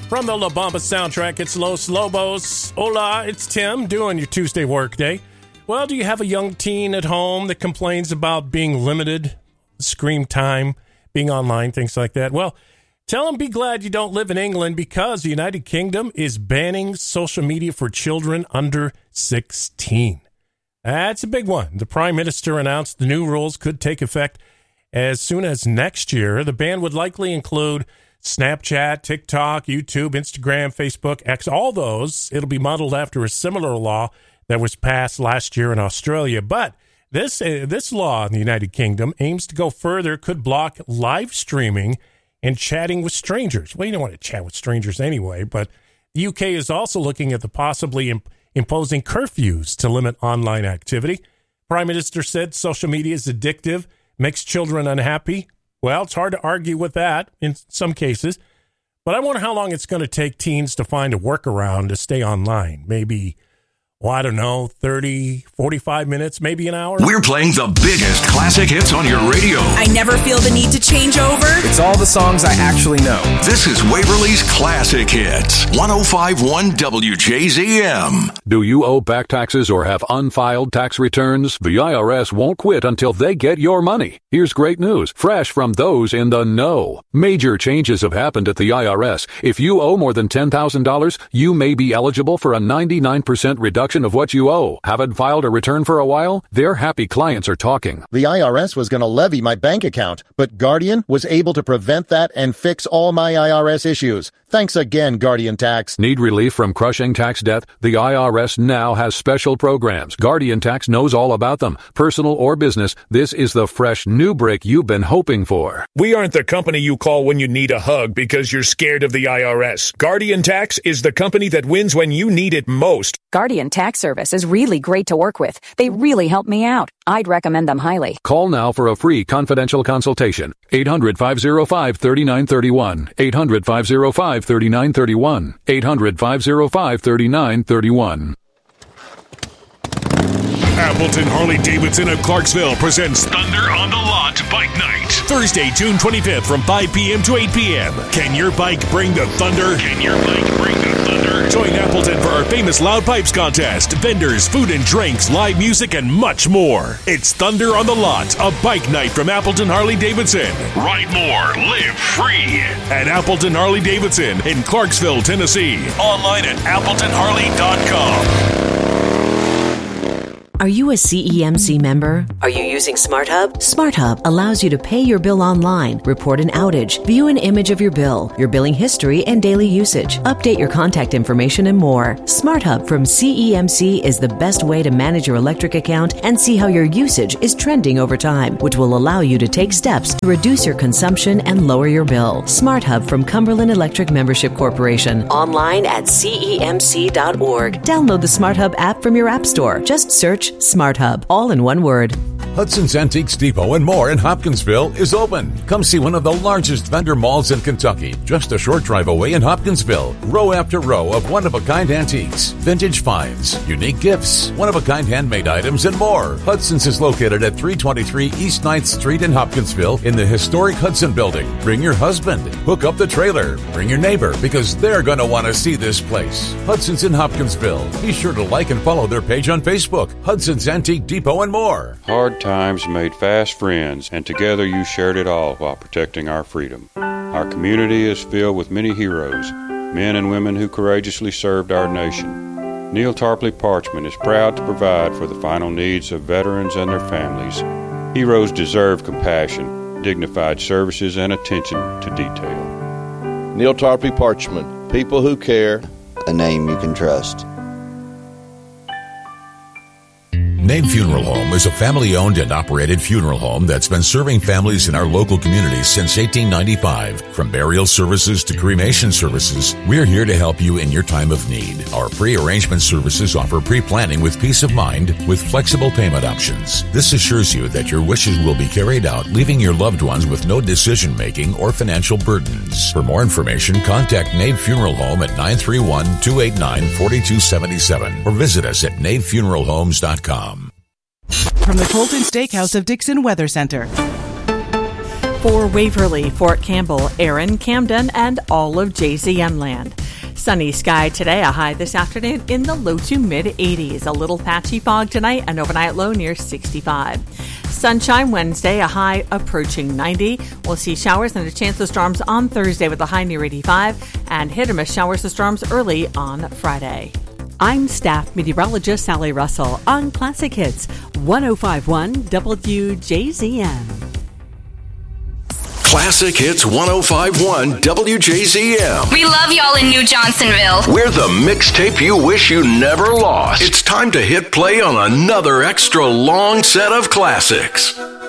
From the La Bamba soundtrack, it's Los Lobos. Hola, it's Tim doing your Tuesday workday. Well, do you have a young teen at home that complains about being limited, screen time, being online, things like that? Well, tell them be glad you don't live in England because the United Kingdom is banning social media for children under 16. That's a big one. The Prime Minister announced the new rules could take effect as soon as next year. The ban would likely include Snapchat, TikTok, YouTube, Instagram, Facebook, X, all those. It'll be modeled after a similar law that was passed last year in Australia. But this law in the United Kingdom aims to go further, could block live streaming and chatting with strangers. Well, you don't want to chat with strangers anyway, but the UK is also looking at the possibly imposing curfews to limit online activity. Prime Minister said social media is addictive, makes children unhappy. Well, it's hard to argue with that in some cases, but I wonder how long it's going to take teens to find a workaround to stay online. Maybe, well, I don't know, 30, 45 minutes, maybe an hour? We're playing the biggest classic hits on your radio. I never feel the need to change over. It's all the songs I actually know. This is Waverly's Classic Hits, 105.1 WJZM. Do you owe back taxes or have unfiled tax returns? The IRS won't quit until they get your money. Here's great news, fresh from those in the know. Major changes have happened at the IRS. If you owe more than $10,000, you may be eligible for a 99% reduction of what you owe. Haven't filed a return for a while? Their happy clients are talking. The IRS was going to levy my bank account, but Guardian was able to prevent that and fix all my IRS issues. Thanks again, Guardian Tax. Need relief from crushing tax debt? The IRS now has special programs. Guardian Tax knows all about them. Personal or business, this is the fresh new break you've been hoping for. We aren't the company you call when you need a hug because you're scared of the IRS. Guardian Tax is the company that wins when you need it most. Guardian Tax Service is really great to work with. They really help me out. I'd recommend them highly. Call now for a free confidential consultation. 800-505-3931. 800-505-3931. 800-505-3931. Appleton Harley-Davidson of Clarksville presents Thunder on the Lot Bike Night. Thursday, June 25th from 5 p.m. to 8 p.m. Can your bike bring the thunder? Can your bike bring the thunder? Join Appleton for our famous Loud Pipes contest, vendors, food and drinks, live music, and much more. It's Thunder on the Lot, a bike night from Appleton Harley-Davidson. Ride more, live free at Appleton Harley-Davidson in Clarksville, Tennessee. Online at AppletonHarley.com. Are you a CEMC member? Are you using SmartHub? SmartHub allows you to pay your bill online, report an outage, view an image of your bill, your billing history, and daily usage, update your contact information, and more. SmartHub from CEMC is the best way to manage your electric account and see how your usage is trending over time, which will allow you to take steps to reduce your consumption and lower your bill. SmartHub from Cumberland Electric Membership Corporation. Online at CEMC.org. Download the SmartHub app from your app store. Just search SmartHub, all in one word. Hudson's Antiques Depot and More in Hopkinsville is open. Come see one of the largest vendor malls in Kentucky, just a short drive away in Hopkinsville. Row after row of one-of-a-kind antiques, vintage finds, unique gifts, one-of-a-kind handmade items, and more. Hudson's is located at 323 East 9th Street in Hopkinsville in the historic Hudson Building. Bring your husband, hook up the trailer, bring your neighbor, because they're going to want to see this place. Hudson's in Hopkinsville. Be sure to like and follow their page on Facebook, Hudson's Antique Depot and More. Hard times made fast friends, and together you shared it all while protecting our freedom. Our community is filled with many heroes, men and women who courageously served our nation. Neil Tarpley Parchment is proud to provide for the final needs of veterans and their families. Heroes deserve compassion, dignified services, and attention to detail. Neil Tarpley Parchment, people who care, a name you can trust. Nave Funeral Home is a family-owned and operated funeral home that's been serving families in our local community since 1895. From burial services to cremation services, we're here to help you in your time of need. Our pre-arrangement services offer pre-planning with peace of mind with flexible payment options. This assures you that your wishes will be carried out, leaving your loved ones with no decision-making or financial burdens. For more information, contact Nave Funeral Home at 931-289-4277 or visit us at navefuneralhomes.com. From the Colton Steakhouse of Dixon Weather Center. for Waverly, Fort Campbell, Erin, Camden, and all of JZM land. Sunny sky today, a high this afternoon in the low to mid 80s. A little patchy fog tonight, an overnight low near 65. Sunshine Wednesday, a high approaching 90. We'll see showers and a chance of storms on Thursday with a high near 85, and hit or miss showers of storms early on Friday. I'm staff meteorologist Sally Russell on Classic Hits 105.1 WJZM. Classic Hits 105.1 WJZM. We love y'all in New Johnsonville. We're the mixtape you wish you never lost. It's time to hit play on another extra long set of classics.